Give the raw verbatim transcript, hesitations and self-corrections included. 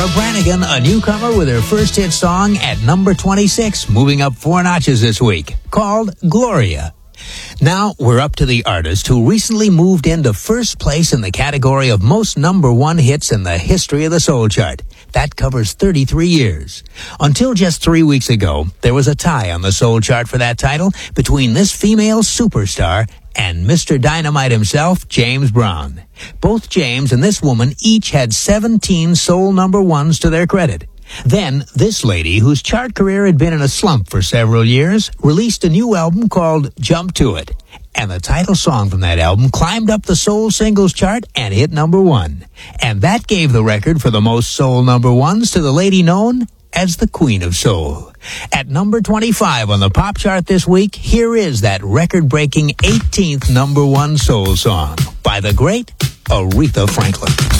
Brannigan, a newcomer with her first hit song at number twenty-six, moving up four notches this week, called Gloria. Now we're up to the artist who recently moved into first place in the category of most number one hits in the history of the soul chart. That covers thirty-three years. Until just three weeks ago, there was a tie on the soul chart for that title between this female superstar and Mister Dynamite himself, James Brown. Both James and this woman each had seventeen soul number ones to their credit. Then, this lady, whose chart career had been in a slump for several years, released a new album called Jump to It. And the title song from that album climbed up the soul singles chart and hit number one. And that gave the record for the most soul number ones to the lady known as the Queen of Soul. At number twenty-five on the pop chart this week, here is that record-breaking eighteenth number one soul song by the great Aretha Franklin.